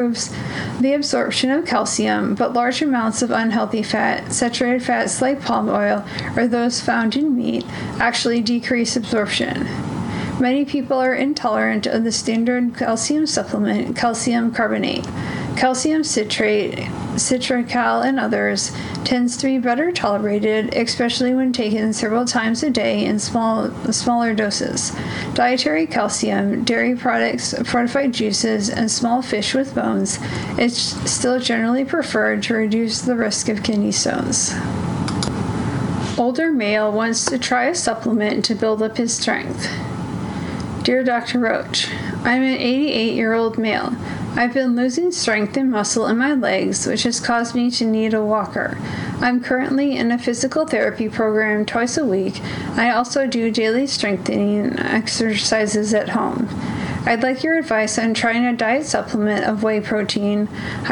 the absorption of calcium, but large amounts of unhealthy fat, saturated fats like palm oil or those found in meat, actually decrease absorption. Many people are intolerant of the standard calcium supplement, calcium carbonate. Calcium citrate, Citracal, and others tends to be better tolerated, especially when taken several times a day in smaller doses. Dietary calcium, dairy products, fortified juices, and small fish with bones is still generally preferred to reduce the risk of kidney stones. Older male wants to try a supplement to build up his strength. Dear Dr. Roach, I'm an 88-year-old male. I've been losing strength and muscle in my legs, which has caused me to need a walker. I'm currently in a physical therapy program twice a week. I also do daily strengthening exercises at home. I'd like your advice on trying a diet supplement of whey protein,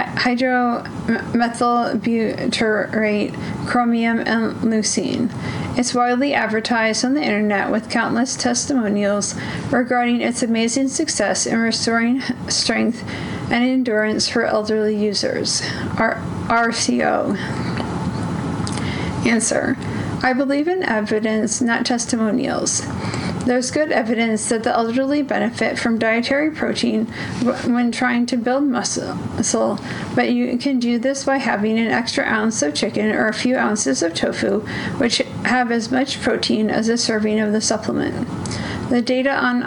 hydromethylbutyrate, chromium, and leucine. It's widely advertised on the internet with countless testimonials regarding its amazing success in restoring strength and endurance for elderly users. RCO. Answer. I believe in evidence, not testimonials. There's good evidence that the elderly benefit from dietary protein when trying to build muscle, but you can do this by having an extra ounce of chicken or a few ounces of tofu, which have as much protein as a serving of the supplement. The data on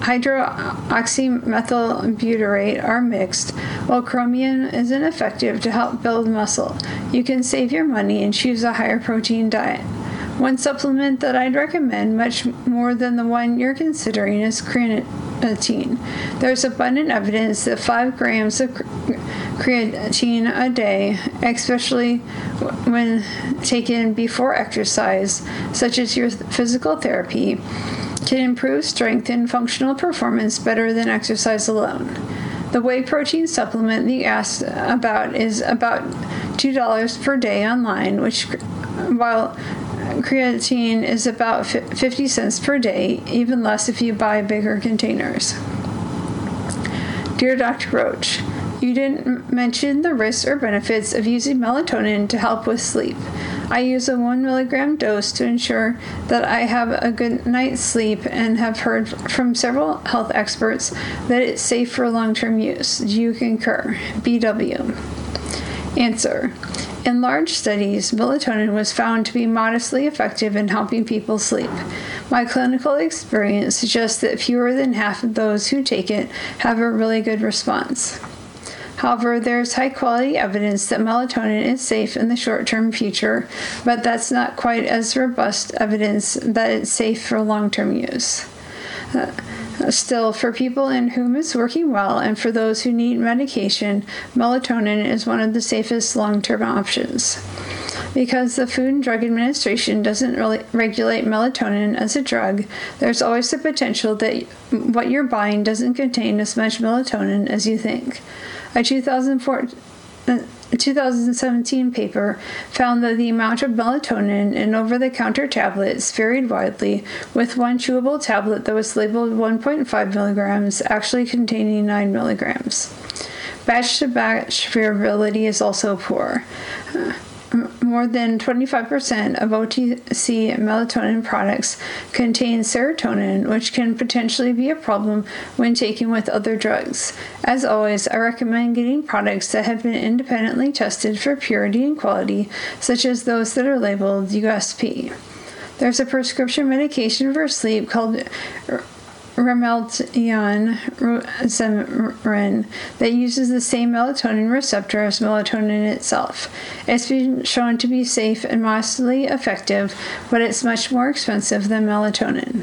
hydroxymethylbutyrate are mixed. While chromium isn't effective to help build muscle, you can save your money and choose a higher protein diet. One supplement that I'd recommend much more than the one you're considering is creatine. There's abundant evidence that 5 grams of creatine a day, especially when taken before exercise, such as your physical therapy, can improve strength and functional performance better than exercise alone. The whey protein supplement that you asked about is about $2 per day online, while creatine is about 50 cents per day, even less if you buy bigger containers. Dear Dr. Roach, you didn't mention the risks or benefits of using melatonin to help with sleep. I use a 1 milligram dose to ensure that I have a good night's sleep and have heard from several health experts that it's safe for long-term use. Do you concur? BW. Answer. In large studies, melatonin was found to be modestly effective in helping people sleep. My clinical experience suggests that fewer than half of those who take it have a really good response. However, there is high-quality evidence that melatonin is safe in the short-term future, but that's not quite as robust evidence that it's safe for long-term use. Still, for people in whom it's working well and for those who need medication, melatonin is one of the safest long-term options. Because the Food and Drug Administration doesn't really regulate melatonin as a drug, there's always the potential that what you're buying doesn't contain as much melatonin as you think. A 2017 paper found that the amount of melatonin in over-the-counter tablets varied widely, with one chewable tablet that was labeled 1.5 milligrams actually containing 9 milligrams. Batch-to-batch variability is also poor. More than 25% of OTC melatonin products contain serotonin, which can potentially be a problem when taken with other drugs. As always, I recommend getting products that have been independently tested for purity and quality, such as those that are labeled USP. There's a prescription medication for sleep called Ramelteon Zemarin that uses the same melatonin receptor as melatonin itself. It's been shown to be safe and modestly effective, but it's much more expensive than melatonin.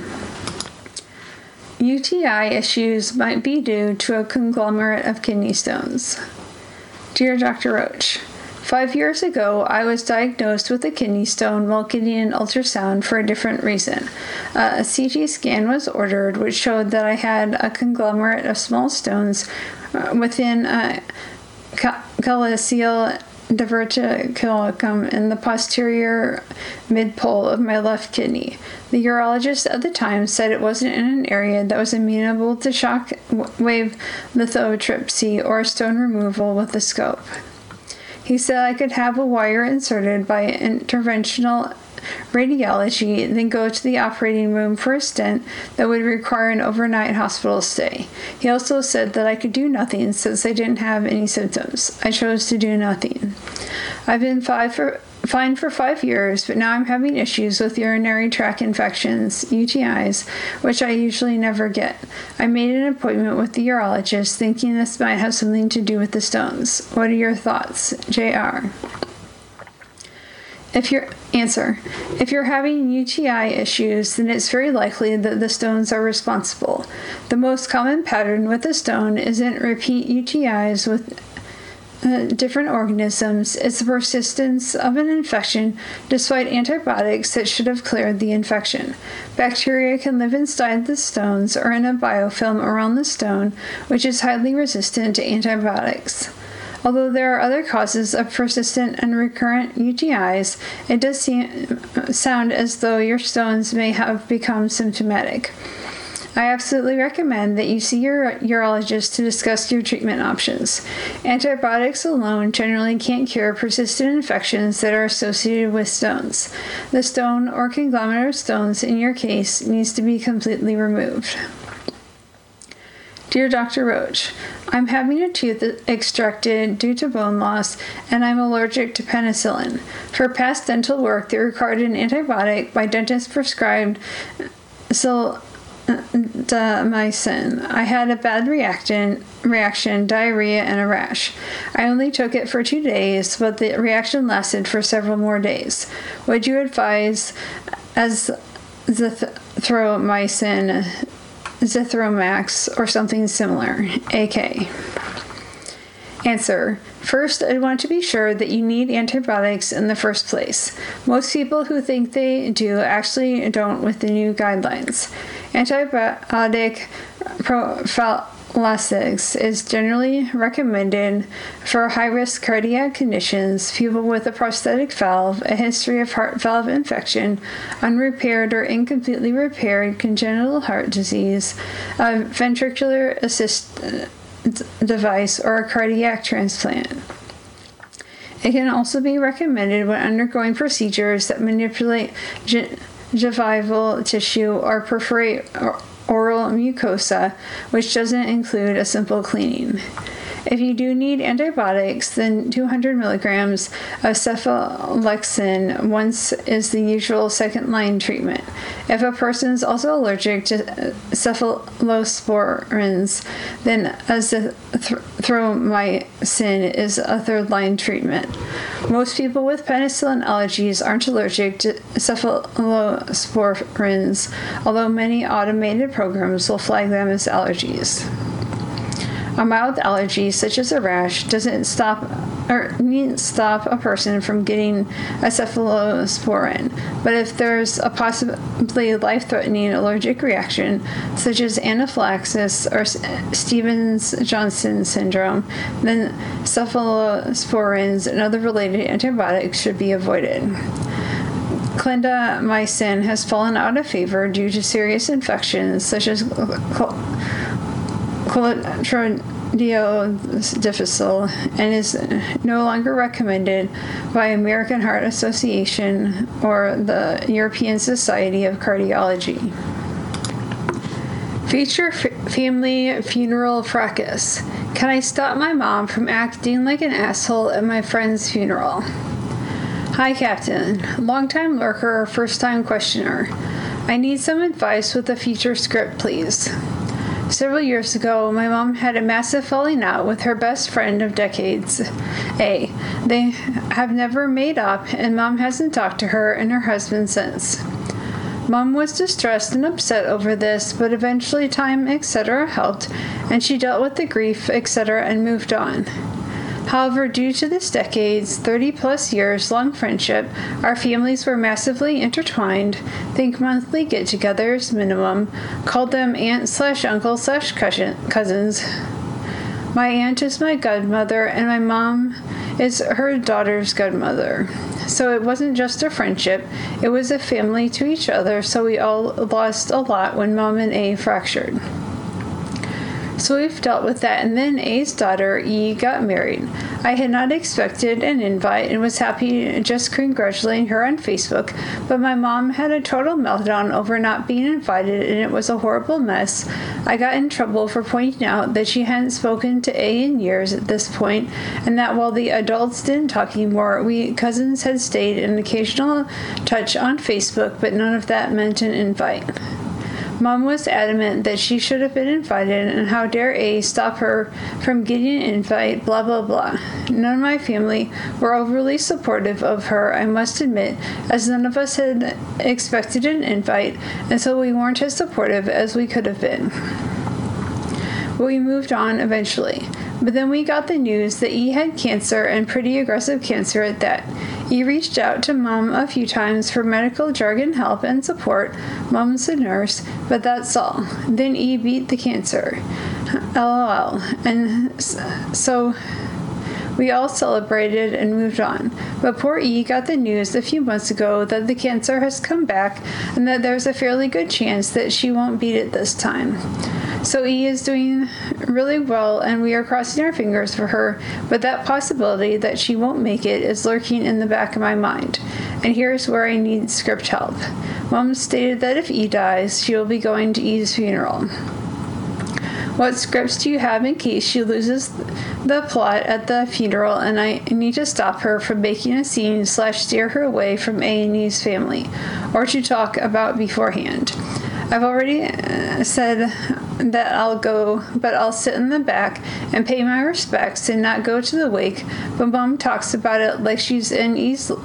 UTI issues might be due to a conglomerate of kidney stones. Dear Dr. Roach, 5 years ago, I was diagnosed with a kidney stone while getting an ultrasound for a different reason. A CT scan was ordered, which showed that I had a conglomerate of small stones within calyceal diverticulum in the posterior mid-pole of my left kidney. The urologist at the time said it wasn't in an area that was amenable to shock wave lithotripsy or stone removal with a scope. He said I could have a wire inserted by interventional radiology, then go to the operating room for a stent that would require an overnight hospital stay. He also said that I could do nothing since I didn't have any symptoms. I chose to do nothing. I've been fine for 5 years, but now I'm having issues with urinary tract infections, UTIs, which I usually never get. I made an appointment with the urologist thinking this might have something to do with the stones. What are your thoughts? JR. If you're having UTI issues, then it's very likely that the stones are responsible. The most common pattern with the stone isn't repeat UTIs with different organisms. It's the persistence of an infection despite antibiotics that should have cleared the infection. Bacteria can live inside the stones or in a biofilm around the stone, which is highly resistant to antibiotics. Although there are other causes of persistent and recurrent UTIs, it does sound as though your stones may have become symptomatic. I absolutely recommend that you see your urologist to discuss your treatment options. Antibiotics alone generally can't cure persistent infections that are associated with stones. The stone or conglomerate of stones in your case needs to be completely removed. Dear Dr. Roach, I'm having a tooth extracted due to bone loss, and I'm allergic to penicillin. For past dental work that required an antibiotic, my dentist prescribed sildenafil. I had a bad reaction, diarrhea, and a rash. I only took it for 2 days, but the reaction lasted for several more days. Would you advise azithromycin, Zithromax, or something similar? AK. Answer. First, I want to be sure that you need antibiotics in the first place. Most people who think they do actually don't with the new guidelines. Antibiotic prophylaxis is generally recommended for high-risk cardiac conditions, people with a prosthetic valve, a history of heart valve infection, unrepaired or incompletely repaired congenital heart disease, a ventricular assist device, or a cardiac transplant. It can also be recommended when undergoing procedures that manipulate gingival tissue or perforate oral mucosa, which doesn't include a simple cleaning. If you do need antibiotics, then 200 milligrams of cephalexin once is the usual second-line treatment. If a person is also allergic to cephalosporins, then azithromycin is a third-line treatment. Most people with penicillin allergies aren't allergic to cephalosporins, although many automated programs will flag them as allergies. A mild allergy, such as a rash, needn't stop a person from getting a cephalosporin. But if there's a possibly life-threatening allergic reaction, such as anaphylaxis or Stevens-Johnson syndrome, then cephalosporins and other related antibiotics should be avoided. Clindamycin has fallen out of favor due to serious infections such as Clostridium difficile and is no longer recommended by American Heart Association or the European Society of Cardiology. Feature family funeral fracas. Can I stop my mom from acting like an asshole at my friend's funeral? Hi, Captain. Long-time lurker, first-time questioner. I need some advice with the feature script, please. Several years ago, my mom had a massive falling out with her best friend of decades, A. They have never made up, and Mom hasn't talked to her and her husband since. Mom was distressed and upset over this, but eventually time, etc. helped, and she dealt with the grief, etc. and moved on. However, due to this decade's 30-plus years long friendship, our families were massively intertwined, think monthly get-togethers minimum, called them aunt/uncle/cousins. My aunt is my godmother, and my mom is her daughter's godmother. So it wasn't just a friendship, it was a family to each other, so we all lost a lot when Mom and A fractured. So we've dealt with that, and then A's daughter, E, got married. I had not expected an invite and was happy just congratulating her on Facebook, but my mom had a total meltdown over not being invited, and it was a horrible mess. I got in trouble for pointing out that she hadn't spoken to A in years at this point, and that while the adults didn't talk anymore, we cousins had stayed in occasional touch on Facebook, but none of that meant an invite. Mom was adamant that she should have been invited, and how dare A stop her from getting an invite, blah, blah, blah. None of my family were overly supportive of her, I must admit, as none of us had expected an invite, and so we weren't as supportive as we could have been. But we moved on eventually. But then we got the news that E had cancer, and pretty aggressive cancer at that. E reached out to Mom a few times for medical jargon help and support. Mom's a nurse, but that's all. Then E beat the cancer. LOL. And so we all celebrated and moved on. But poor E got the news a few months ago that the cancer has come back and that there's a fairly good chance that she won't beat it this time. So E is doing really well, and we are crossing our fingers for her, but that possibility that she won't make it is lurking in the back of my mind. And here's where I need script help. Mom stated that if E dies, she will be going to E's funeral. What scripts do you have in case she loses the plot at the funeral and I need to stop her from making a scene / steer her away from A and E's family, or to talk about beforehand? I've already said that I'll go, but I'll sit in the back and pay my respects and not go to the wake. But Mom talks about it like she's been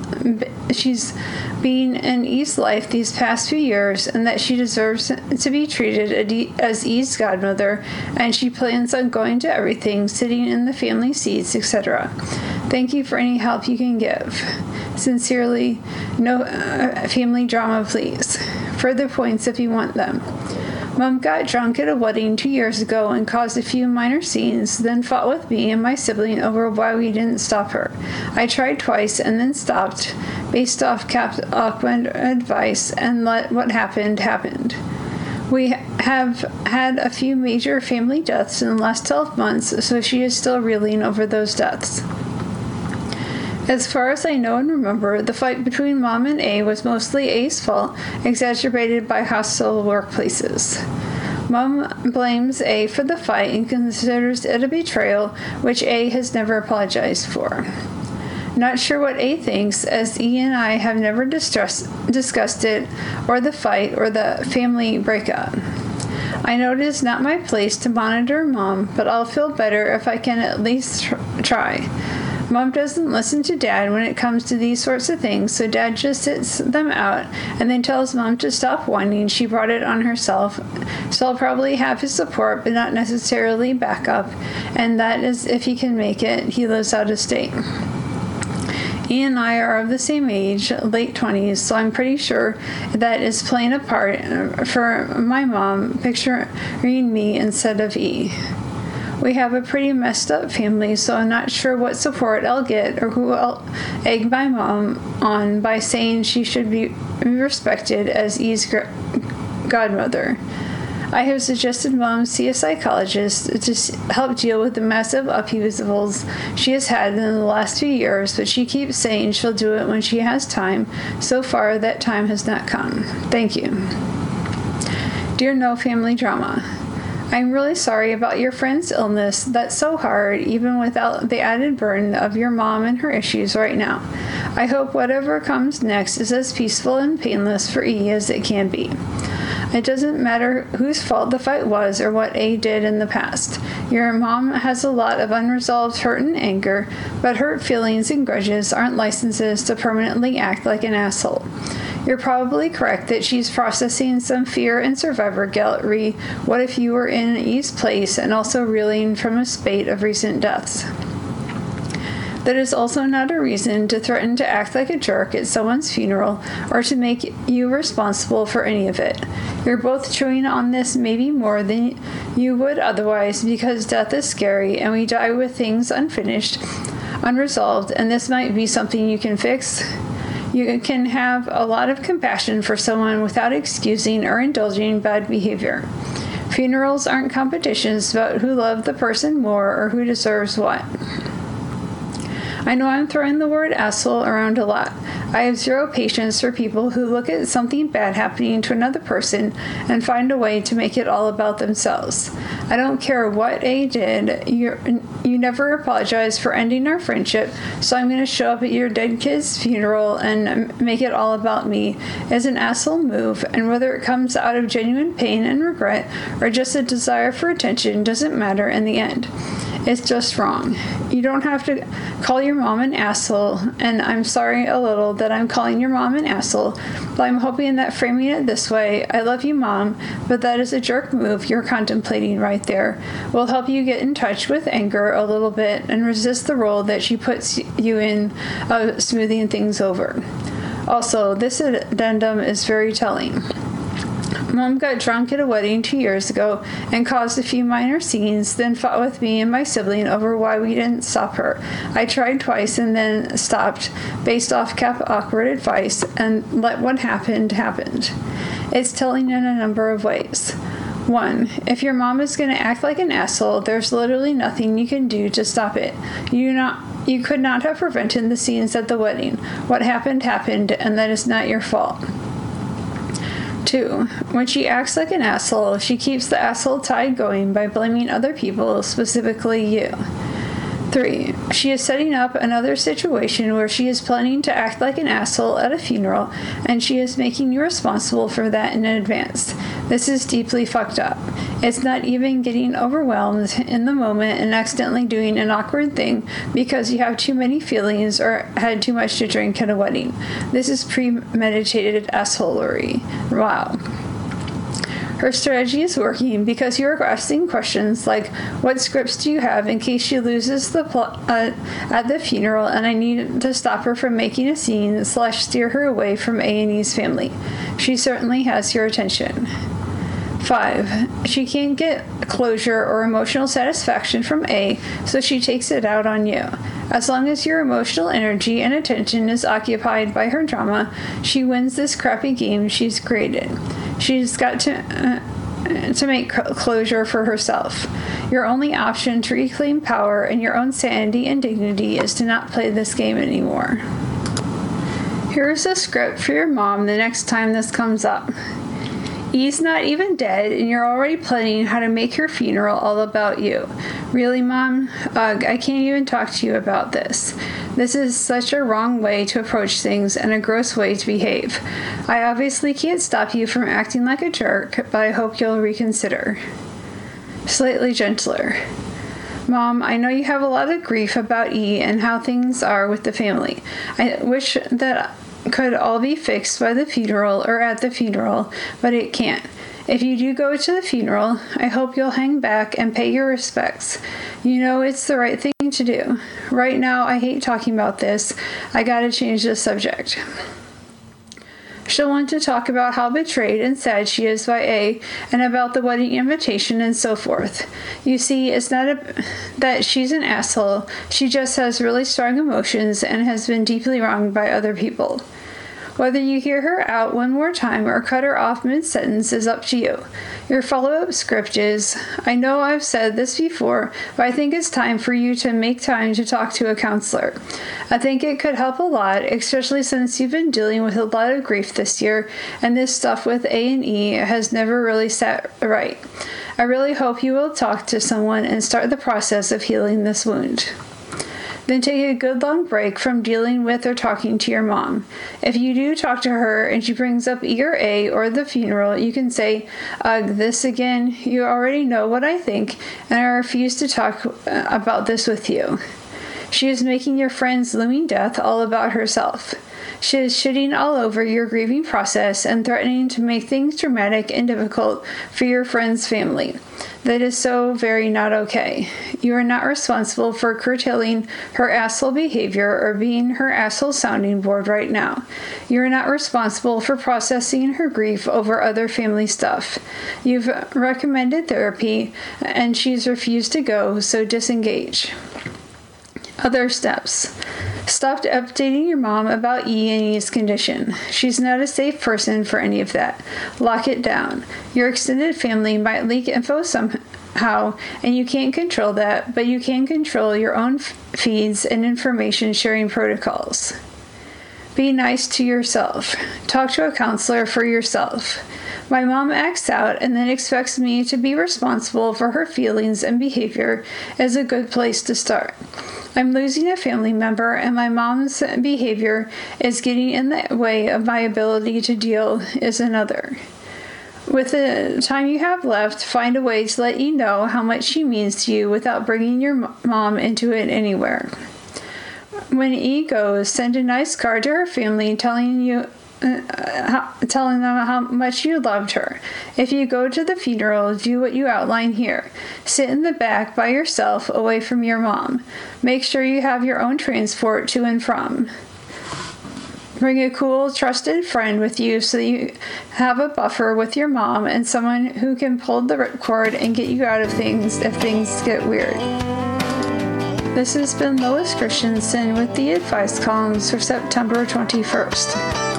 in E's life these past few years, and that she deserves to be treated as E's godmother, and she plans on going to everything, sitting in the family seats, etc. Thank you for any help you can give. Sincerely, no family drama, please. Further points if you want them. Mom got drunk at a wedding 2 years ago and caused a few minor scenes, then fought with me and my sibling over why we didn't stop her. I tried twice and then stopped, based off Cap's awkward advice, and let what happened happened. We have had a few major family deaths in the last 12 months, so she is still reeling over those deaths. As far as I know and remember, the fight between Mom and A was mostly A's fault, exacerbated by hostile workplaces. Mom blames A for the fight and considers it a betrayal, which A has never apologized for. Not sure what A thinks, as E and I have never discussed it, or the fight, or the family breakup. I know it is not my place to monitor Mom, but I'll feel better if I can at least try. Mom doesn't listen to Dad when it comes to these sorts of things, so Dad just sits them out and then tells Mom to stop whining. She brought it on herself, so I'll probably have his support, but not necessarily backup, and that is if he can make it. He lives out of state. E and I are of the same age, late 20s, so I'm pretty sure that is playing a part for my mom picturing me instead of E. We have a pretty messed up family, so I'm not sure what support I'll get or who I'll egg my mom on by saying she should be respected as E's godmother. I have suggested Mom see a psychologist to help deal with the massive upheavals she has had in the last few years, but she keeps saying she'll do it when she has time. So far, that time has not come. Thank you. Dear No Family Drama, I'm really sorry about your friend's illness. That's so hard, even without the added burden of your mom and her issues right now. I hope whatever comes next is as peaceful and painless for E as it can be. It doesn't matter whose fault the fight was or what A did in the past. Your mom has a lot of unresolved hurt and anger, but hurt feelings and grudges aren't licenses to permanently act like an asshole. You're probably correct that she's processing some fear and survivor guilt re what if you were in E's place, and also reeling from a spate of recent deaths. That is also not a reason to threaten to act like a jerk at someone's funeral or to make you responsible for any of it. You're both chewing on this maybe more than you would otherwise because death is scary and we die with things unfinished. unresolved, and this might be something you can fix. You can have a lot of compassion for someone without excusing or indulging bad behavior. Funerals aren't competitions about who loved the person more or who deserves what. I know I'm throwing the word asshole around a lot. I have zero patience for people who look at something bad happening to another person and find a way to make it all about themselves. I don't care what A did. You never apologized for ending our friendship, so I'm going to show up at your dead kid's funeral and make it all about me as an asshole move, and whether it comes out of genuine pain and regret or just a desire for attention doesn't matter in the end. It's just wrong. You don't have to call your mom an asshole, and I'm sorry a little that I'm calling your mom an asshole, but I'm hoping that framing it this way, I love you, Mom, but that is a jerk move you're contemplating right there, will help you get in touch with anger a little bit and resist the role that she puts you in of smoothing things over. Also, this addendum is very telling. Mom got drunk at a wedding 2 years ago and caused a few minor scenes, then fought with me and my sibling over why we didn't stop her. I tried twice and then stopped, based off awkward advice, and let what happened. It's telling in a number of ways. 1. If your mom is going to act like an asshole, there's literally nothing you can do to stop it. You could not have prevented the scenes at the wedding. What happened, and that is not your fault. 2. When she acts like an asshole, she keeps the asshole tide going by blaming other people, specifically you. 3. She is setting up another situation where she is planning to act like an asshole at a funeral, and she is making you responsible for that in advance. This is deeply fucked up. It's not even getting overwhelmed in the moment and accidentally doing an awkward thing because you have too many feelings or had too much to drink at a wedding. This is premeditated assholery. Wow. Her strategy is working because you're asking questions like, what scripts do you have in case she loses the plot at the funeral and I need to stop her from making a scene / steer her away from A&E's family? She certainly has your attention. 5. She can't get closure or emotional satisfaction from A, so she takes it out on you. As long as your emotional energy and attention is occupied by her drama, she wins this crappy game she's created. She's got to make closure for herself. Your only option to reclaim power and your own sanity and dignity is to not play this game anymore. Here's a script for your mom the next time this comes up. E's not even dead, and you're already planning how to make her funeral all about you. Really, Mom? Ugh, I can't even talk to you about this. This is such a wrong way to approach things and a gross way to behave. I obviously can't stop you from acting like a jerk, but I hope you'll reconsider. Slightly gentler. Mom, I know you have a lot of grief about E and how things are with the family. I wish that could all be fixed by the funeral or at the funeral, but it can't. If you do go to the funeral, I hope you'll hang back and pay your respects. You know it's the right thing to do. Right now, I hate talking about this. I gotta change the subject. She'll want to talk about how betrayed and sad she is by A and about the wedding invitation and so forth. You see, it's not that she's an asshole. She just has really strong emotions and has been deeply wronged by other people. Whether you hear her out one more time or cut her off mid-sentence is up to you. Your follow-up script is, I know I've said this before, but I think it's time for you to make time to talk to a counselor. I think it could help a lot, especially since you've been dealing with a lot of grief this year, and this stuff with A&E has never really sat right. I really hope you will talk to someone and start the process of healing this wound. Then take a good long break from dealing with or talking to your mom. If you do talk to her and she brings up E or A or the funeral, you can say, this again, you already know what I think, and I refuse to talk about this with you. She is making your friend's looming death all about herself. She is shitting all over your grieving process and threatening to make things dramatic and difficult for your friend's family. That is so very not okay. You are not responsible for curtailing her asshole behavior or being her asshole sounding board right now. You are not responsible for processing her grief over other family stuff. You've recommended therapy and she's refused to go, so disengage. Other steps. Stop updating your mom about E and E's condition. She's not a safe person for any of that. Lock it down. Your extended family might leak info somehow, and you can't control that, but you can control your own feeds and information sharing protocols. Be nice to yourself. Talk to a counselor for yourself. My mom acts out and then expects me to be responsible for her feelings and behavior is a good place to start. I'm losing a family member, and my mom's behavior is getting in the way of my ability to deal is another. With the time you have left, find a way to let you know how much she means to you without bringing your mom into it anywhere. When E goes, send a nice card to her family telling them how much you loved her. If you go to the funeral, do what you outline here. Sit in the back by yourself, away from your mom. Make sure you have your own transport to and from. Bring a cool, trusted friend with you so you have a buffer with your mom and someone who can pull the ripcord and get you out of things if things get weird. This has been Lois Christensen with the advice columns for September 21st.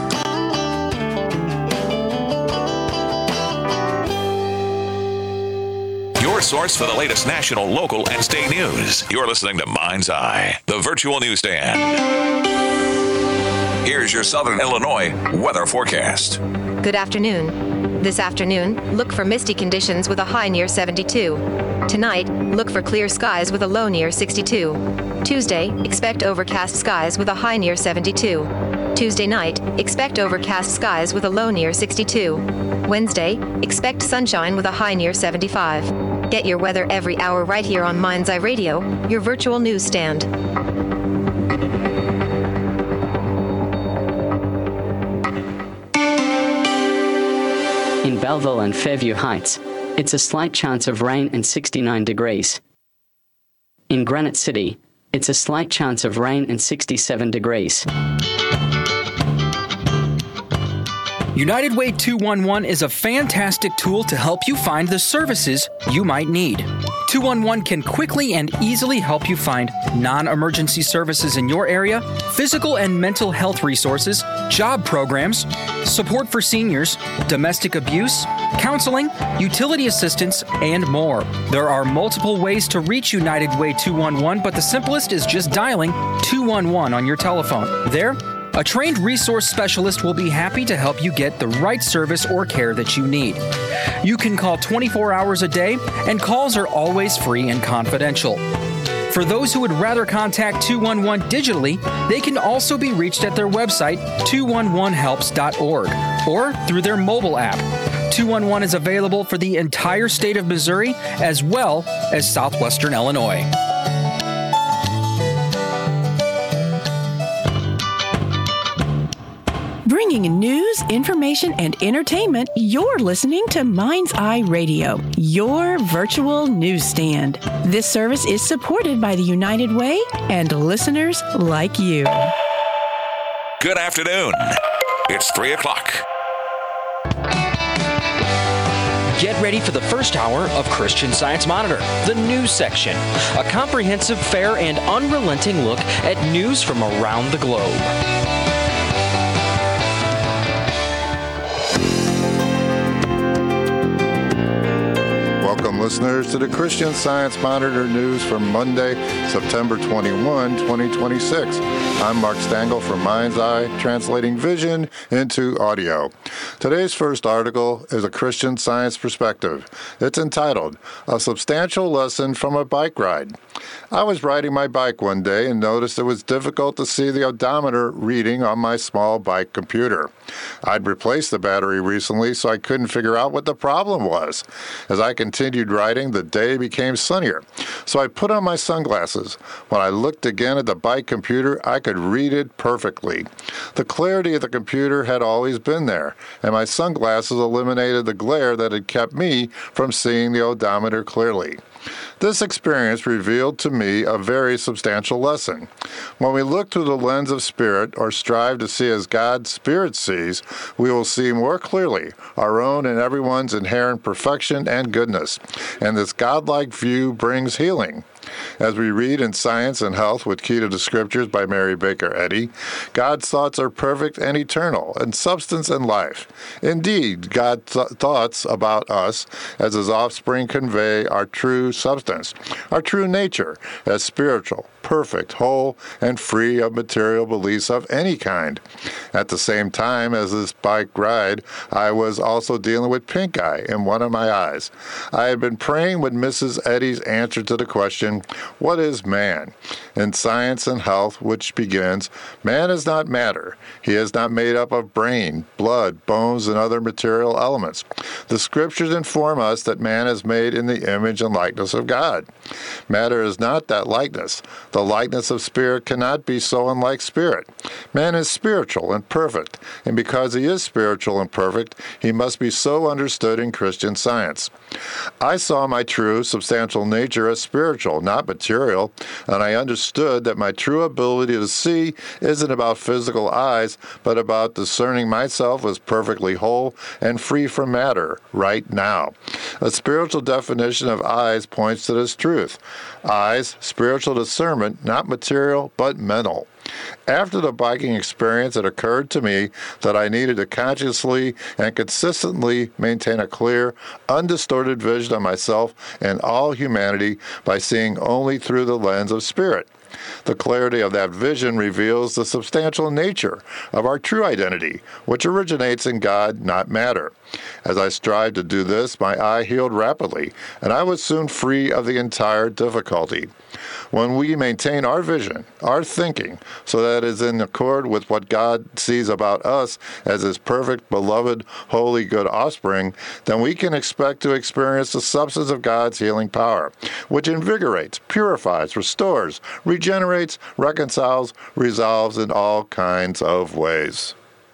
Your source for the latest national, local, and state news. You're listening to Mind's Eye, the virtual newsstand. Here's your Southern Illinois weather forecast. Good afternoon. This afternoon, look for misty conditions with a high near 72. Tonight, look for clear skies with a low near 62. Tuesday, expect overcast skies with a high near 72. Tuesday night, expect overcast skies with a low near 62. Wednesday, expect sunshine with a high near 75. Get your weather every hour right here on Mind's Eye Radio, your virtual newsstand. In Belleville and Fairview Heights, it's a slight chance of rain and 69 degrees. In Granite City, it's a slight chance of rain and 67 degrees. United Way 211 is a fantastic tool to help you find the services you might need. 211 can quickly and easily help you find non-emergency services in your area, physical and mental health resources, job programs, support for seniors, domestic abuse, counseling, utility assistance, and more. There are multiple ways to reach United Way 211, but the simplest is just dialing 211 on your telephone. There, a trained resource specialist will be happy to help you get the right service or care that you need. You can call 24 hours a day, and calls are always free and confidential. For those who would rather contact 211 digitally, they can also be reached at their website, 211helps.org, or through their mobile app. 211 is available for the entire state of Missouri as well as southwestern Illinois. Bringing news, information, and entertainment, you're listening to Mind's Eye Radio, your virtual newsstand. This service is supported by the United Way and listeners like you. Good afternoon. It's 3 o'clock. Get ready for the first hour of Christian Science Monitor, the news section. A comprehensive, fair, and unrelenting look at news from around the globe. Welcome, listeners, to the Christian Science Monitor news for Monday, September 21, 2026. I'm Mark Stangl from Mind's Eye, translating vision into audio. Today's first article is a Christian Science perspective. It's entitled, A Substantial Lesson from a Bike Ride. I was riding my bike one day and noticed it was difficult to see the odometer reading on my small bike computer. I'd replaced the battery recently, so I couldn't figure out what the problem was. As I continued riding, the day became sunnier, so I put on my sunglasses. When I looked again at the bike computer, I could read it perfectly. The clarity of the computer had always been there, and my sunglasses eliminated the glare that had kept me from seeing the odometer clearly. This experience revealed to me a very substantial lesson. When we look through the lens of Spirit, or strive to see as God's Spirit sees, we will see more clearly our own and everyone's inherent perfection and goodness. And this godlike view brings healing. As we read in Science and Health with Key to the Scriptures by Mary Baker Eddy, God's thoughts are perfect and eternal, and substance and life. Indeed, God's thoughts about us as his offspring convey our true substance, our true nature as spiritual, perfect, whole, and free of material beliefs of any kind. At the same time as this bike ride, I was also dealing with pink eye in one of my eyes. I had been praying with Mrs. Eddy's answer to the question, what is man? In Science and Health, which begins, man is not matter. He is not made up of brain, blood, bones, and other material elements. The Scriptures inform us that man is made in the image and likeness of God. Matter is not that likeness. The likeness of spirit cannot be so unlike spirit. Man is spiritual and perfect, and because he is spiritual and perfect, he must be so understood in Christian Science. I saw my true, substantial nature as spiritual, not material, and I understood that my true ability to see isn't about physical eyes, but about discerning myself as perfectly whole and free from matter right now. A spiritual definition of eyes points to this truth. Eyes, spiritual discernment, not material, but mental. After the biking experience, it occurred to me that I needed to consciously and consistently maintain a clear, undistorted vision of myself and all humanity by seeing only through the lens of spirit. The clarity of that vision reveals the substantial nature of our true identity, which originates in God, not matter. As I strived to do this, my eye healed rapidly, and I was soon free of the entire difficulty. When we maintain our vision, our thinking, so that it is in accord with what God sees about us as his perfect, beloved, holy, good offspring, then we can expect to experience the substance of God's healing power, which invigorates, purifies, restores, regenerates, reconciles, resolves in all kinds of ways.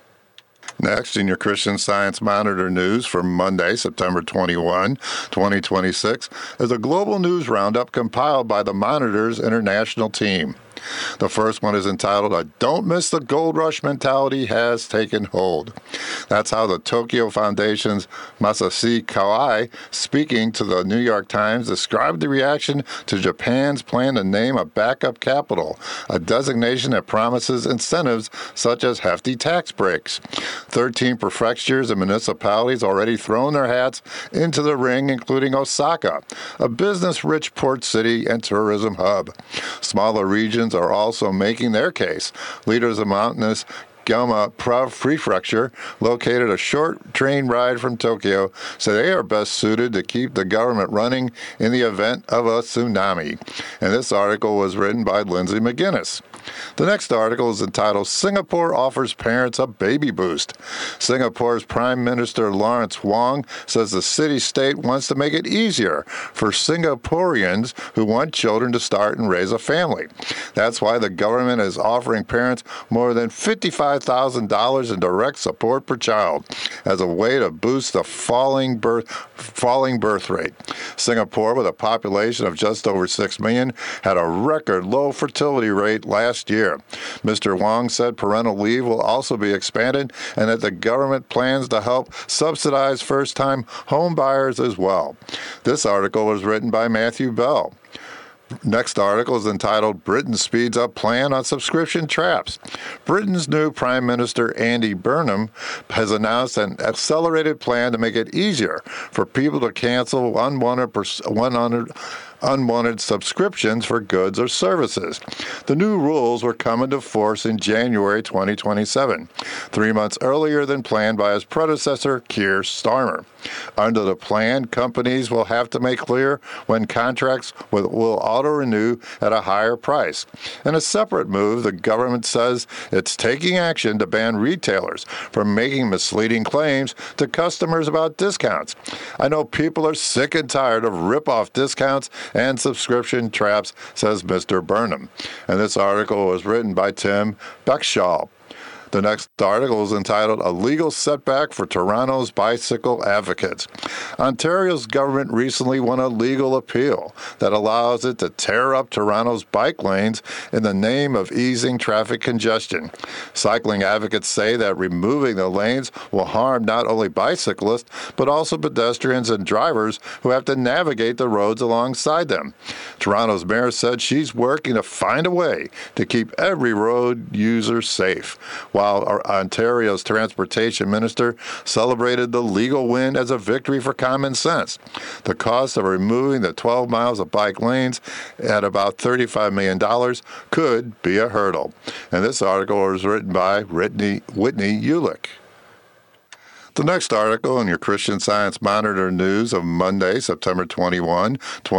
Next, in your Christian Science Monitor news for Monday, September 21, 2026, is a global news roundup compiled by the Monitor's international team. The first one is entitled, "A Don't Miss the Gold Rush Mentality Has Taken Hold." That's how the Tokyo Foundation's Masashi Kawai, speaking to the New York Times, described the reaction to Japan's plan to name a backup capital, a designation that promises incentives such as hefty tax breaks. 13 prefectures and municipalities already thrown their hats into the ring, including Osaka, a business-rich port city and tourism hub. Smaller regions are also making their case. Leaders of mountainous Gama Prefecture, located a short train ride from Tokyo, say they are best suited to keep the government running in the event of a tsunami. And this article was written by Lindsay McGuinness. The next article is entitled, "Singapore Offers Parents a Baby Boost." Singapore's Prime Minister Lawrence Wong says the city-state wants to make it easier for Singaporeans who want children to start and raise a family. That's why the government is offering parents more than $55,000 in direct support per child as a way to boost the falling birth rate. Singapore, with a population of just over 6 million, had a record low fertility rate last year. Mr. Wong said parental leave will also be expanded and that the government plans to help subsidize first-time home buyers as well. This article was written by Matthew Bell. Next article is entitled, "Britain Speeds Up Plan on Subscription Traps." Britain's new Prime Minister Andy Burnham has announced an accelerated plan to make it easier for people to cancel unwanted subscriptions for goods or services. The new rules were come into force in January 2027, 3 months earlier than planned by his predecessor, Keir Starmer. Under the plan, companies will have to make clear when contracts will auto-renew at a higher price. In a separate move, the government says it's taking action to ban retailers from making misleading claims to customers about discounts. I know people are sick and tired of rip-off discounts and subscription traps, says Mr. Burnham. And this article was written by Tim Beckshall. The next article is entitled A Legal Setback for Toronto's Bicycle Advocates. Ontario's government recently won a legal appeal that allows it to tear up Toronto's bike lanes in the name of easing traffic congestion. Cycling advocates say that removing the lanes will harm not only bicyclists, but also pedestrians and drivers who have to navigate the roads alongside them. Toronto's mayor said she's working to find a way to keep every road user safe, while Ontario's transportation minister celebrated the legal win as a victory for common sense. The cost of removing the 12 miles of bike lanes at about $35 million could be a hurdle. And this article was written by Whitney Ulick. The next article in your Christian Science Monitor news of Monday, September 21,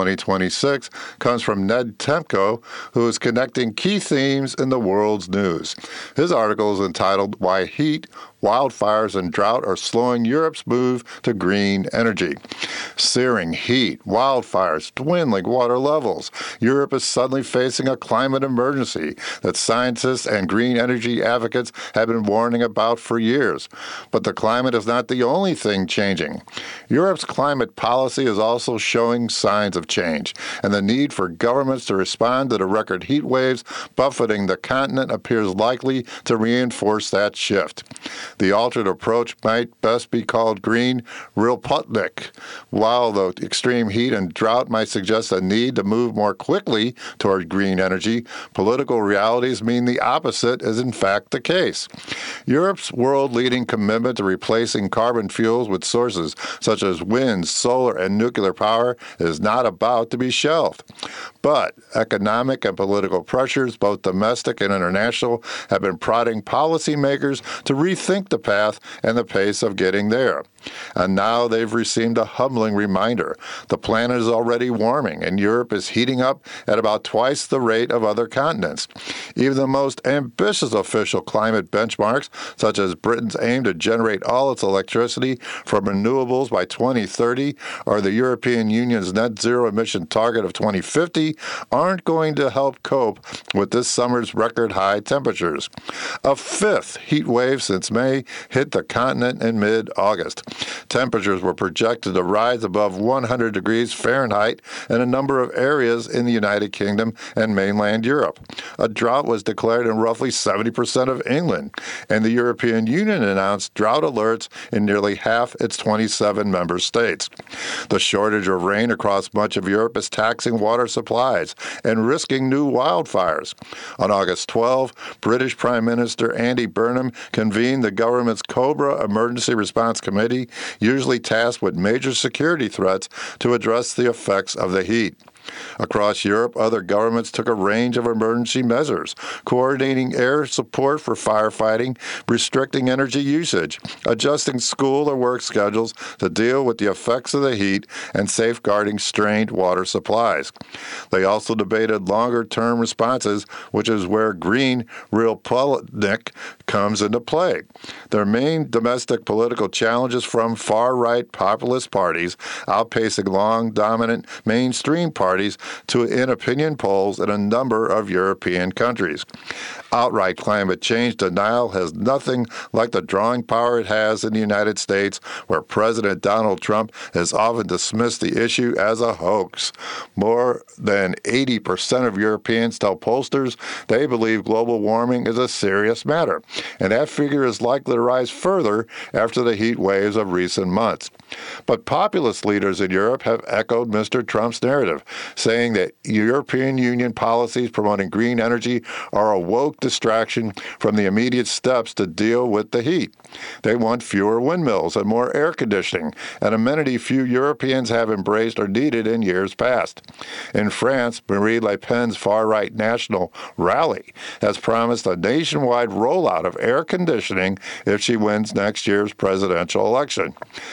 2026, comes from Ned Temko, who is connecting key themes in the world's news. His article is entitled Why Heat, Wildfires, and Drought Are Slowing Europe's Move to Green Energy. Searing heat, wildfires, dwindling water levels. Europe is suddenly facing a climate emergency that scientists and green energy advocates have been warning about for years. But the climate is not the only thing changing. Europe's climate policy is also showing signs of change, and the need for governments to respond to the record heat waves buffeting the continent appears likely to reinforce that shift. The altered approach might best be called green realpolitik. While the extreme heat and drought might suggest a need to move more quickly toward green energy, political realities mean the opposite is in fact the case. Europe's world-leading commitment to replacing carbon fuels with sources such as wind, solar, and nuclear power is not about to be shelved. But economic and political pressures, both domestic and international, have been prodding policymakers to rethink the path and the pace of getting there. And now they've received a humbling reminder. The planet is already warming, and Europe is heating up at about twice the rate of other continents. Even the most ambitious official climate benchmarks, such as Britain's aim to generate all its electricity from renewables by 2030, or the European Union's net zero emission target of 2050, aren't going to help cope with this summer's record high temperatures. A fifth heat wave since May hit the continent in mid-August. Temperatures were projected to rise above 100 degrees Fahrenheit in a number of areas in the United Kingdom and mainland Europe. A drought was declared in roughly 70% of England, and the European Union announced drought alerts in nearly half its 27 member states. The shortage of rain across much of Europe is taxing water supplies and risking new wildfires. On August 12, British Prime Minister Andy Burnham convened the government's COBRA Emergency Response Committee, usually tasked with major security threats, to address the effects of the heat. Across Europe, other governments took a range of emergency measures, coordinating air support for firefighting, restricting energy usage, adjusting school or work schedules to deal with the effects of the heat, and safeguarding strained water supplies. They also debated longer-term responses, which is where green realpolitik comes into play. Their main domestic political challenges from far-right populist parties, outpacing long, dominant mainstream parties in opinion polls in a number of European countries. Outright climate change denial has nothing like the drawing power it has in the United States, where President Donald Trump has often dismissed the issue as a hoax. More than 80% of Europeans tell pollsters they believe global warming is a serious matter, and that figure is likely to rise further after the heat waves of recent months. But populist leaders in Europe have echoed Mr. Trump's narrative, saying that European Union policies promoting green energy are a woke distraction from the immediate steps to deal with the heat. They want fewer windmills and more air conditioning, an amenity few Europeans have embraced or needed in years past. In France, Marine Le Pen's far-right national rally has promised a nationwide rollout of air conditioning if she wins next year's presidential election. Left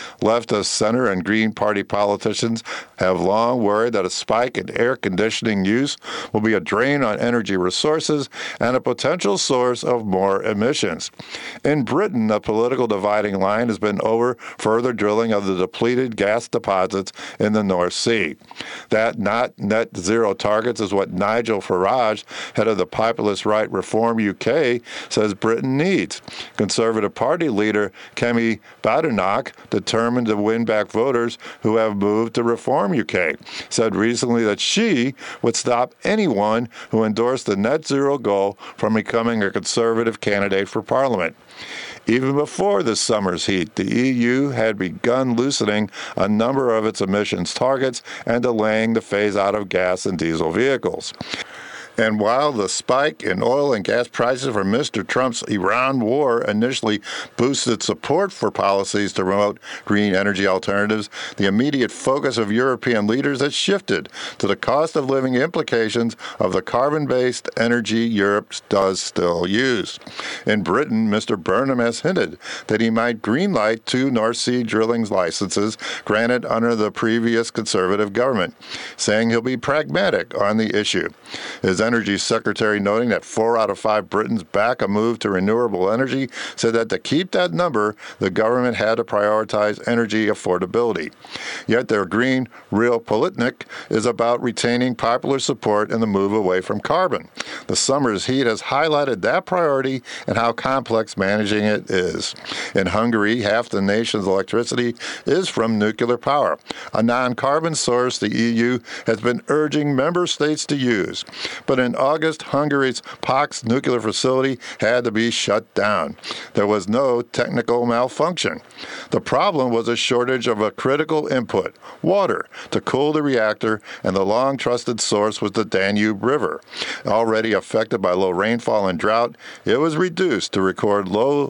leftist, center, and Green Party politicians have long worried that a spike in air conditioning use will be a drain on energy resources and a potential source of more emissions. In Britain, a political dividing line has been over further drilling of the depleted gas deposits in the North Sea. That not net zero targets is what Nigel Farage, head of the populist right Reform UK, says Britain needs. Conservative Party leader Kemi Badenoch, determined to win back voters who have moved to Reform UK, said recently that she would stop anyone who endorsed the net zero goal from becoming a Conservative candidate for Parliament. Even before this summer's heat, the EU had begun loosening a number of its emissions targets and delaying the phase-out of gas and diesel vehicles. And while the spike in oil and gas prices for Mr. Trump's Iran war initially boosted support for policies to promote green energy alternatives, the immediate focus of European leaders has shifted to the cost of living implications of the carbon-based energy Europe does still use. In Britain, Mr. Burnham has hinted that he might greenlight 2 North Sea drilling licenses granted under the previous Conservative government, saying he'll be pragmatic on the issue. His Energy Secretary, noting that 4 out of 5 Britons back a move to renewable energy, said that to keep that number, the government had to prioritize energy affordability. Yet their Green Realpolitik is about retaining popular support in the move away from carbon. The summer's heat has highlighted that priority and how complex managing it is. In Hungary, half the nation's electricity is from nuclear power, a non-carbon source the EU has been urging member states to use. But in August, Hungary's Paks nuclear facility had to be shut down. There was no technical malfunction. The problem was a shortage of a critical input, water, to cool the reactor, and the long-trusted source was the Danube River. Already affected by low rainfall and drought, it was reduced to record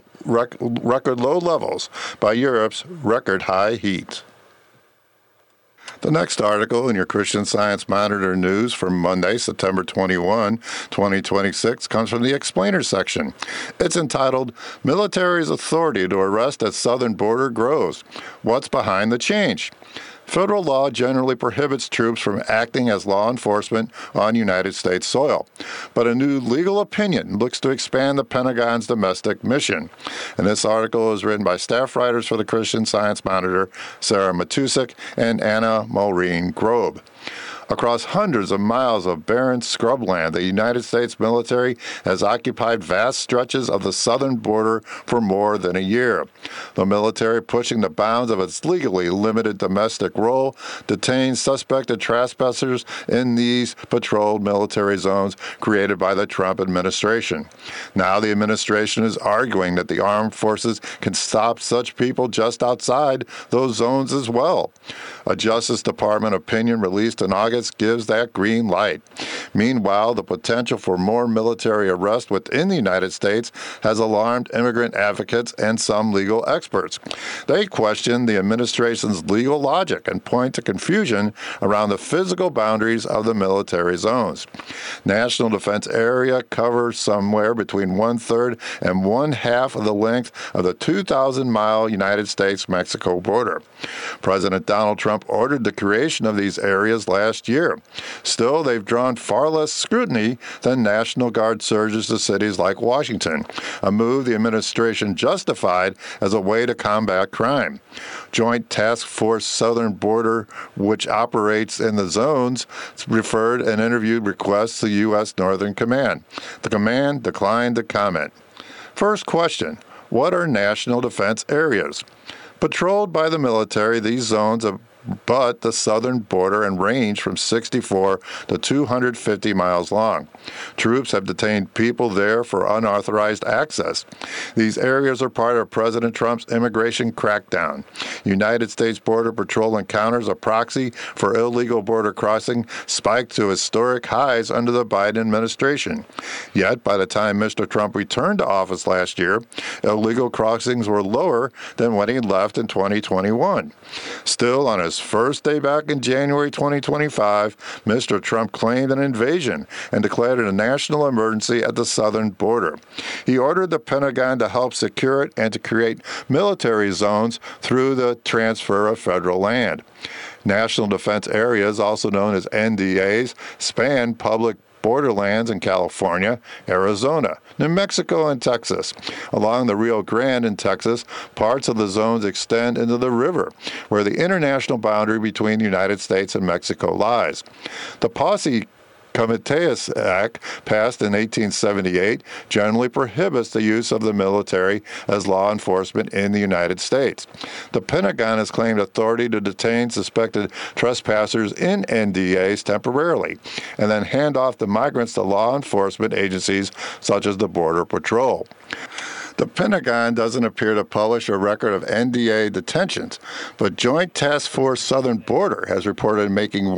record low levels by Europe's record-high heat. The next article in your Christian Science Monitor news for Monday, September 21, 2026, comes from the Explainer section. It's entitled, Military's Authority to Arrest at Southern Border Grows. What's Behind the Change? Federal law generally prohibits troops from acting as law enforcement on United States soil, but a new legal opinion looks to expand the Pentagon's domestic mission. And this article is written by staff writers for the Christian Science Monitor, Sarah Matusik and Anna Maureen Grobe. Across hundreds of miles of barren scrubland, the United States military has occupied vast stretches of the southern border for more than a year. The military, pushing the bounds of its legally limited domestic role, detains suspected trespassers in these patrolled military zones created by the Trump administration. Now the administration is arguing that the armed forces can stop such people just outside those zones as well. A Justice Department opinion released in August gives that green light. Meanwhile, the potential for more military arrest within the United States has alarmed immigrant advocates and some legal experts. They question the administration's legal logic and point to confusion around the physical boundaries of the military zones. National Defense Area covers somewhere between 1/3 and 1/2 of the length of the 2,000-mile United States-Mexico border. President Donald Trump ordered the creation of these areas last year. Still, they've drawn far less scrutiny than National Guard surges to cities like Washington, a move the administration justified as a way to combat crime. Joint Task Force Southern Border, which operates in the zones, referred and interviewed requests to U.S. Northern Command. The command declined to comment. First question, what are national defense areas? Patrolled by the military, these zones but the southern border and range from 64 to 250 miles long. Troops have detained people there for unauthorized access. These areas are part of President Trump's immigration crackdown. United States Border Patrol encounters, a proxy for illegal border crossing, spiked to historic highs under the Biden administration. Yet, by the time Mr. Trump returned to office last year, illegal crossings were lower than when he left in 2021. Still, on a his first day back in January 2025, Mr. Trump claimed an invasion and declared a national emergency at the southern border. He ordered the Pentagon to help secure it and to create military zones through the transfer of federal land. National Defense Areas, also known as NDAs, span public borderlands in California, Arizona, New Mexico, and Texas. Along the Rio Grande in Texas, parts of the zones extend into the river, where the international boundary between the United States and Mexico lies. The Posse Comitatus Act, passed in 1878, generally prohibits the use of the military as law enforcement in the United States. The Pentagon has claimed authority to detain suspected trespassers in NDAs temporarily, and then hand off the migrants to law enforcement agencies such as the Border Patrol. The Pentagon doesn't appear to publish a record of NDA detentions, but Joint Task Force Southern Border has reported making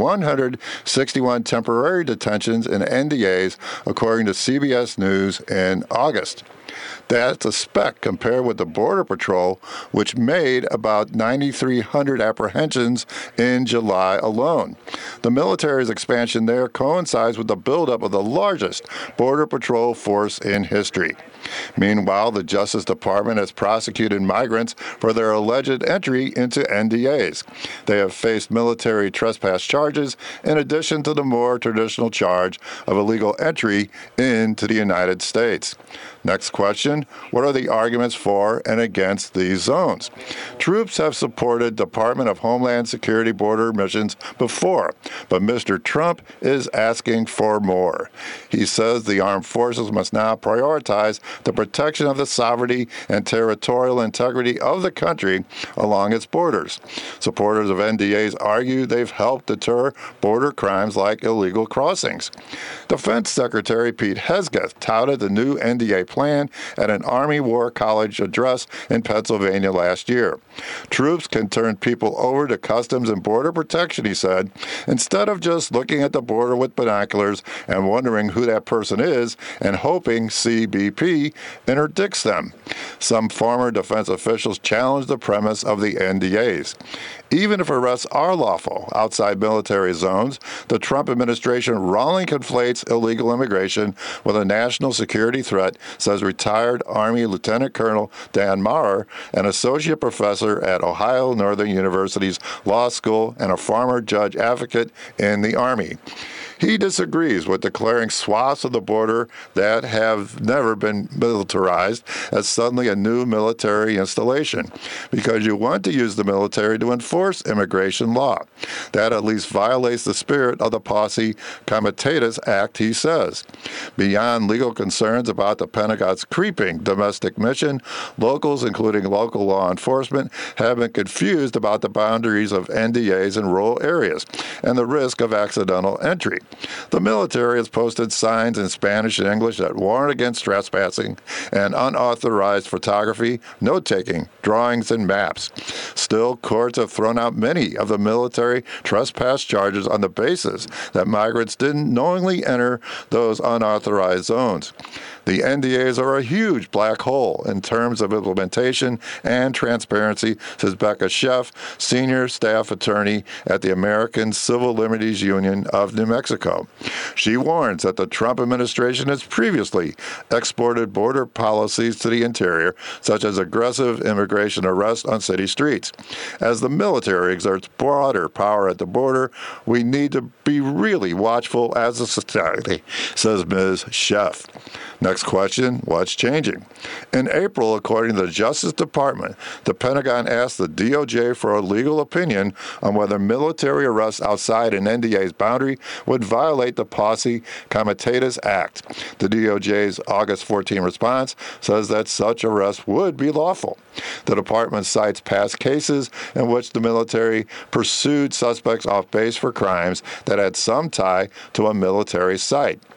161 temporary detentions in NDAs, according to CBS News in August. That's a speck compared with the Border Patrol, which made about 9,300 apprehensions in July alone. The military's expansion there coincides with the buildup of the largest Border Patrol force in history. Meanwhile, the Justice Department has prosecuted migrants for their alleged entry into NDAs. They have faced military trespass charges in addition to the more traditional charge of illegal entry into the United States. Next question, what are the arguments for and against these zones? Troops have supported Department of Homeland Security border missions before, but Mr. Trump is asking for more. He says the armed forces must now prioritize the protection of the sovereignty and territorial integrity of the country along its borders. Supporters of NDAs argue they've helped deter border crimes like illegal crossings. Defense Secretary Pete Hegseth touted the new NDA plan at an Army War College address in Pennsylvania last year. Troops can turn people over to Customs and Border Protection, he said, instead of just looking at the border with binoculars and wondering who that person is and hoping CBP interdicts them. Some former defense officials challenged the premise of the NDAs. Even if arrests are lawful outside military zones, the Trump administration wrongly conflates illegal immigration with a national security threat, says retired Army Lieutenant Colonel Dan Maurer, an associate professor at Ohio Northern University's Law School and a former judge advocate in the Army. He disagrees with declaring swaths of the border that have never been militarized as suddenly a new military installation, because you want to use the military to enforce immigration law. That at least violates the spirit of the Posse Comitatus Act, he says. Beyond legal concerns about the Pentagon's creeping domestic mission, locals, including local law enforcement, have been confused about the boundaries of NDAs in rural areas and the risk of accidental entry. The military has posted signs in Spanish and English that warn against trespassing and unauthorized photography, note-taking, drawings, and maps. Still, courts have thrown out many of the military trespass charges on the basis that migrants didn't knowingly enter those unauthorized zones. The NDAs are a huge black hole in terms of implementation and transparency, says Becca Sheff, senior staff attorney at the American Civil Liberties Union of New Mexico. She warns that the Trump administration has previously exported border policies to the interior, such as aggressive immigration arrests on city streets. As the military exerts broader power at the border, we need to be really watchful as a society, says Ms. Sheff. Next question, what's changing? In April, according to the Justice Department, the Pentagon asked the DOJ for a legal opinion on whether military arrests outside an NDA's boundary would violate the Posse Comitatus Act. The DOJ's August 14 response says that such arrests would be lawful. The department cites past cases in which the military pursued suspects off base for crimes that had some tie to a military site.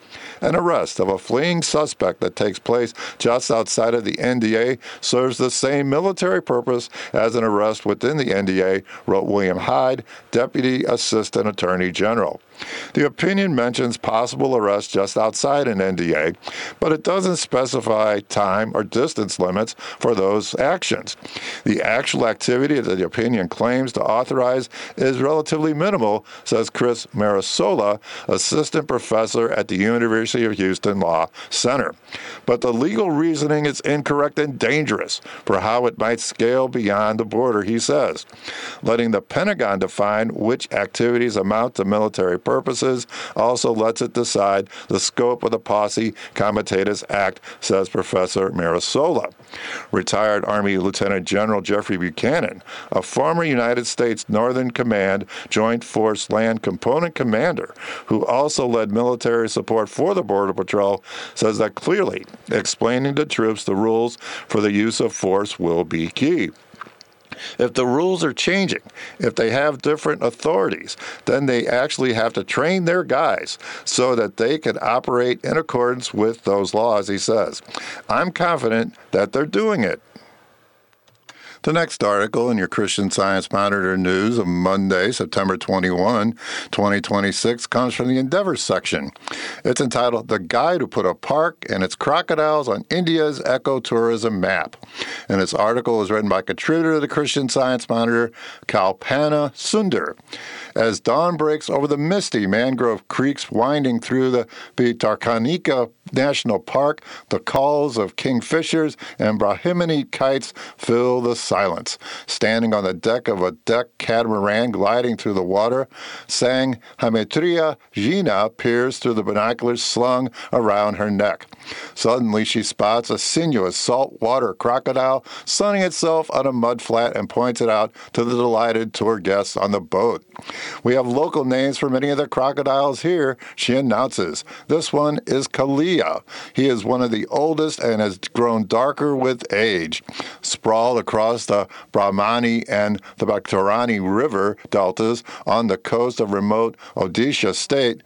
An arrest of a fleeing suspect that takes place just outside of the NDA serves the same military purpose as an arrest within the NDA, wrote William Hyde, Deputy Assistant Attorney General. The opinion mentions possible arrest just outside an NDA, but it doesn't specify time or distance limits for those actions. The actual activity that the opinion claims to authorize is relatively minimal, says Chris Marasola, assistant professor at the University of Houston Law Center. But the legal reasoning is incorrect and dangerous for how it might scale beyond the border, he says. Letting the Pentagon define which activities amount to military purposes also lets it decide the scope of the Posse Comitatus Act, says Professor Marasola. Retired Army Lieutenant General Jeffrey Buchanan, a former United States Northern Command Joint Force Land Component commander who also led military support for the Border Patrol, says that clearly explaining to troops the rules for the use of force will be key. If the rules are changing, if they have different authorities, then they actually have to train their guys so that they can operate in accordance with those laws, he says. I'm confident that they're doing it. The next article in your Christian Science Monitor news of Monday, September 21, 2026, comes from the Endeavor section. It's entitled, The Guide Who Put a Park and Its Crocodiles on India's Ecotourism Map. And this article is written by contributor to the Christian Science Monitor, Kalpana Sundar. As dawn breaks over the misty mangrove creeks winding through the Bhitarkanika National Park, the calls of kingfishers and Brahmini kites fill the silence. Standing on the deck of a deck catamaran gliding through the water, sang Hamitria Gina peers through the binoculars slung around her neck. Suddenly she spots a sinuous saltwater crocodile sunning itself on a mudflat and points it out to the delighted tour guests on the boat. We have local names for many of the crocodiles here, she announces. This one is Kalia. He is one of the oldest and has grown darker with age. Sprawled across the Brahmani and the Bhaktarani river deltas on the coast of remote Odisha state,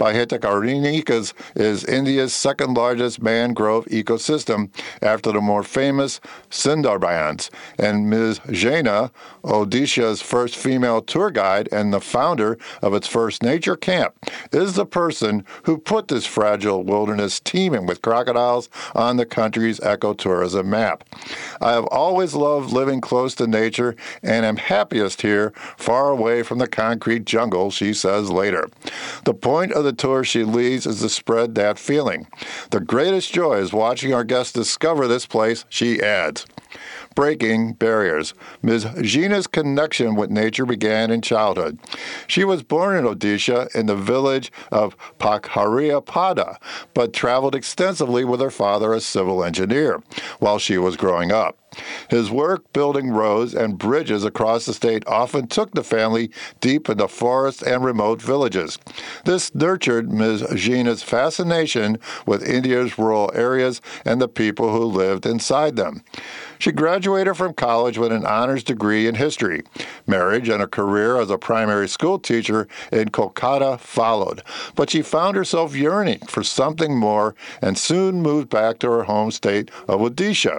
Bhitarkanika is India's second largest mangrove ecosystem after the more famous Sundarbans. And Ms. Jaina, Odisha's first female tour guide and the founder of its first nature camp, is the person who put this fragile wilderness teeming with crocodiles on the country's ecotourism map. I have always loved living close to nature and am happiest here, far away from the concrete jungle, she says later. The point of the tour she leads is to spread that feeling. The greatest joy is watching our guests discover this place, she adds. Breaking barriers. Ms. Gina's connection with nature began in childhood. She was born in Odisha in the village of Pakhariapada, but traveled extensively with her father, a civil engineer, while she was growing up. His work building roads and bridges across the state often took the family deep into forests and remote villages. This nurtured Ms. Gina's fascination with India's rural areas and the people who lived inside them. She graduated from college with an honors degree in history. Marriage and a career as a primary school teacher in Kolkata followed, but she found herself yearning for something more and soon moved back to her home state of Odisha.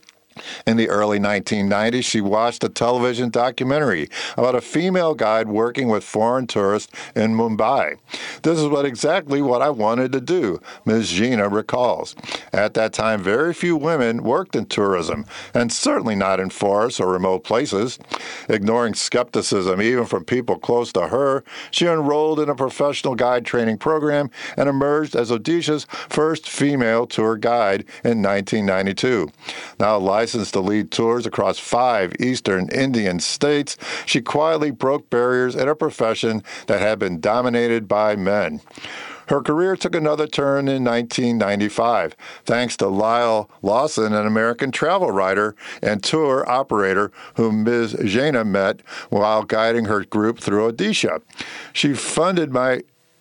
In the early 1990s, she watched a television documentary about a female guide working with foreign tourists in Mumbai. This is exactly what I wanted to do, Ms. Gina recalls. At that time, very few women worked in tourism, and certainly not in forests or remote places. Ignoring skepticism even from people close to her, she enrolled in a professional guide training program and emerged as Odisha's first female tour guide in 1992. Now licensed to lead tours across 5 eastern Indian states, she quietly broke barriers in a profession that had been dominated by men. Her career took another turn in 1995, thanks to Lyle Lawson, an American travel writer and tour operator whom Ms. Jaina met while guiding her group through Odisha. She funded my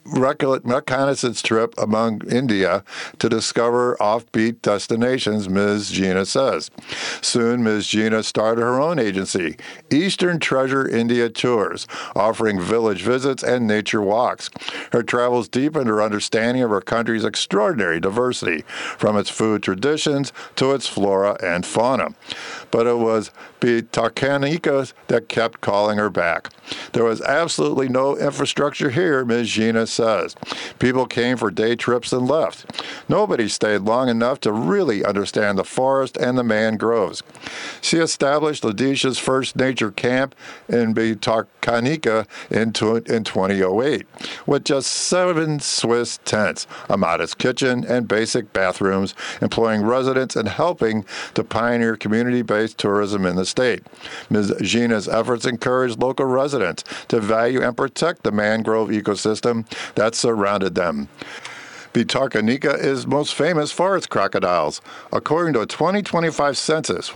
reconnaissance trip among India to discover offbeat destinations, Ms. Gina says. Soon, Ms. Gina started her own agency, Eastern Treasure India Tours, offering village visits and nature walks. Her travels deepened her understanding of her country's extraordinary diversity, from its food traditions to its flora and fauna. But it was Bitakanika that kept calling her back. There was absolutely no infrastructure here, Ms. Gina says. People came for day trips and left. Nobody stayed long enough to really understand the forest and the mangroves. She established Odisha's first nature camp in Bitakanika in 2008, with just 7 Swiss tents, a modest kitchen, and basic bathrooms, employing residents and helping to pioneer community-based tourism in the state. Ms. Gina's efforts encouraged local residents to value and protect the mangrove ecosystem that surrounded them. Bitakanika is most famous for its crocodiles. According to a 2025 census,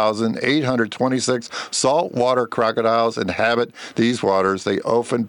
1,826 saltwater crocodiles inhabit these waters. They often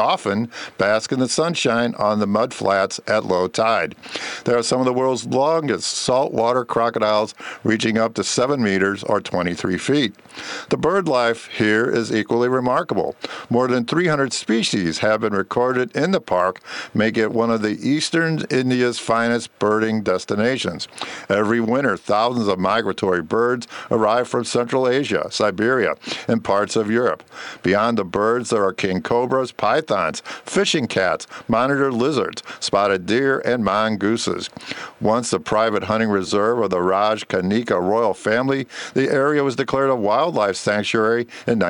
bask in the sunshine on the mud flats at low tide. They are some of the world's longest saltwater crocodiles, reaching up to 7 meters or 23 feet. The bird life here is equally remarkable. More than 300 species have been recorded in the park, making it one of the eastern India's finest birding destinations. Every winter, thousands of migratory birds arrive from Central Asia, Siberia, and parts of Europe. Beyond the birds, there are king cobras, pythons, fishing cats, monitor lizards, spotted deer, and mongooses. Once the private hunting reserve of the Rajkanika royal family, the area was declared a wildlife sanctuary in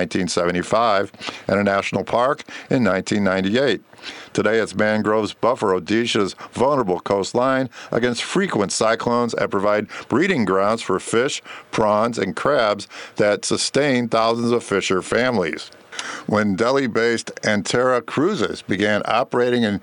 1975 and a national park in 1998. Today, its mangroves buffer Odisha's vulnerable coastline against frequent cyclones and provide breeding grounds for fish, prawns, and crabs that sustain thousands of fisher families. When Delhi-based Antara Cruises began operating in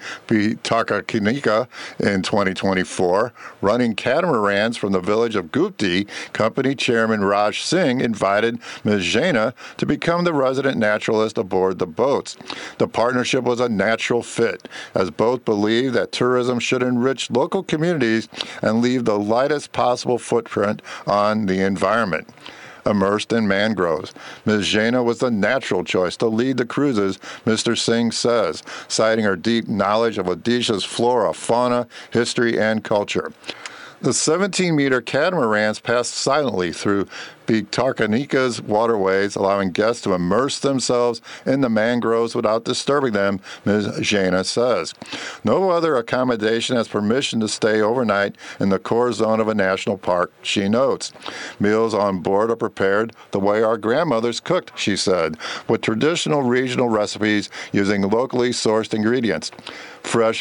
Bitakanika in 2024, running catamarans from the village of Gupti, company chairman Raj Singh invited Ms. Jaina to become the resident naturalist aboard the boats. The partnership was a natural fit, as both believe that tourism should enrich local communities and leave the lightest possible footprint on the environment. Immersed in mangroves, Ms. Jaina was the natural choice to lead the cruises, Mr. Singh says, citing her deep knowledge of Odisha's flora, fauna, history, and culture. The 17-meter catamarans passed silently through Bitakanika's waterways, allowing guests to immerse themselves in the mangroves without disturbing them, Ms. Jaina says. No other accommodation has permission to stay overnight in the core zone of a national park, she notes. Meals on board are prepared the way our grandmothers cooked, she said, with traditional regional recipes using locally sourced ingredients. Fresh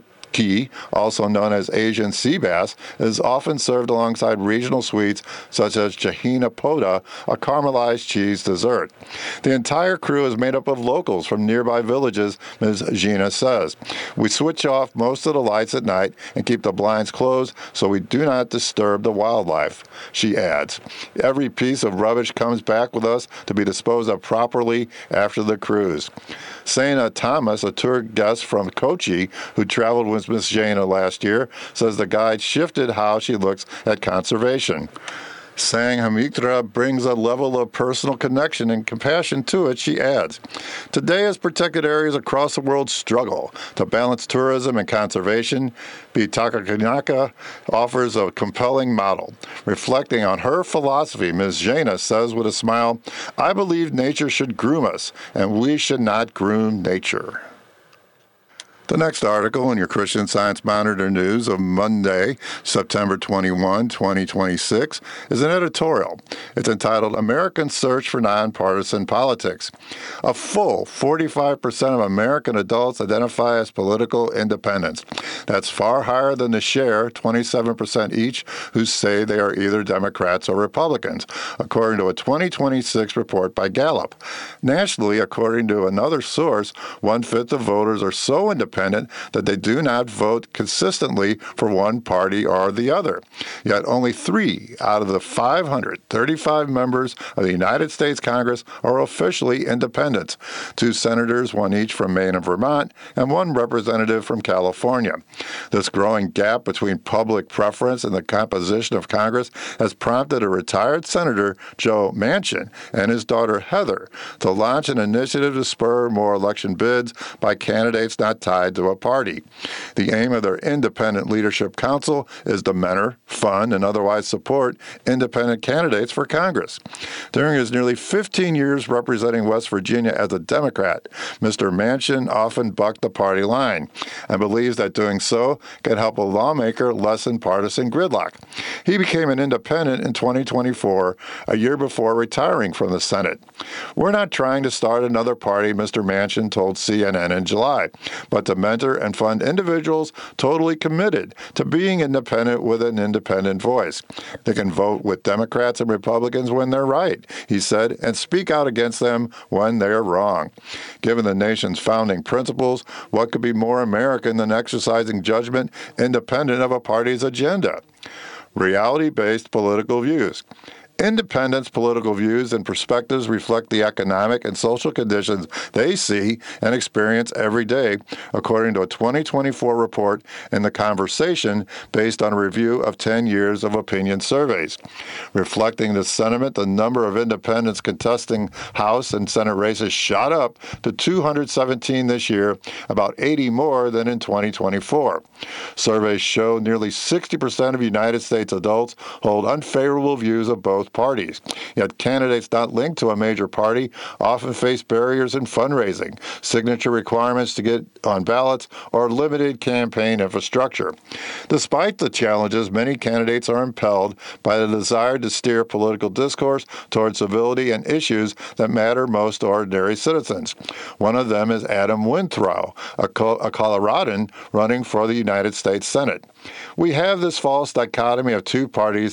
Key, also known as Asian sea bass, is often served alongside regional sweets such as Jahina Poda, a caramelized cheese dessert. The entire crew is made up of locals from nearby villages, Ms. Gina says. We switch off most of the lights at night and keep the blinds closed so we do not disturb the wildlife, she adds. Every piece of rubbish comes back with us to be disposed of properly after the cruise. Saina Thomas, a tour guest from Kochi who traveled with Ms. Jaina last year, says the guide shifted how she looks at conservation. Sanghamitra brings a level of personal connection and compassion to it, she adds. Today, as protected areas across the world struggle to balance tourism and conservation, Bitakanika offers a compelling model. Reflecting on her philosophy, Ms. Jaina says with a smile, I believe nature should groom us, and we should not groom nature. The next article in your Christian Science Monitor news of Monday, September 21, 2026, is an editorial. It's entitled Americans Search for Nonpartisan Politics. A full 45% of American adults identify as political independents. That's far higher than the share, 27% each, who say they are either Democrats or Republicans, according to a 2026 report by Gallup. Nationally, according to another source, 1/5 of voters are so independent independent that they do not vote consistently for one party or the other. Yet only 3 out of the 535 members of the United States Congress are officially independents. 2 senators, one each from Maine and Vermont, and 1 representative from California. This growing gap between public preference and the composition of Congress has prompted a retired Senator, Joe Manchin, and his daughter Heather to launch an initiative to spur more election bids by candidates not tied to a party. The aim of their Independent Leadership Council is to mentor, fund, and otherwise support independent candidates for Congress. During his nearly 15 years representing West Virginia as a Democrat, Mr. Manchin often bucked the party line and believes that doing so can help a lawmaker lessen partisan gridlock. He became an independent in 2024, a year before retiring from the Senate. "We're not trying to start another party," Mr. Manchin told CNN in July, "but to mentor and fund individuals totally committed to being independent with an independent voice. They can vote with Democrats and Republicans when they're right," he said, "and speak out against them when they're wrong." Given the nation's founding principles, what could be more American than exercising judgment independent of a party's agenda? Reality-based political views. Independents' political views and perspectives reflect the economic and social conditions they see and experience every day, according to a 2024 report in The Conversation based on a review of 10 years of opinion surveys. Reflecting this sentiment, the number of independents contesting House and Senate races shot up to 217 this year, about 80 more than in 2024. Surveys show nearly 60% of United States adults hold unfavorable views of both parties. Yet candidates not linked to a major party often face barriers in fundraising, signature requirements to get on ballots, or limited campaign infrastructure. Despite the challenges, many candidates are impelled by the desire to steer political discourse toward civility and issues that matter most to ordinary citizens. One of them is Adam Wintrow, a Coloradan running for the United States Senate. "We have this false dichotomy of 2 parties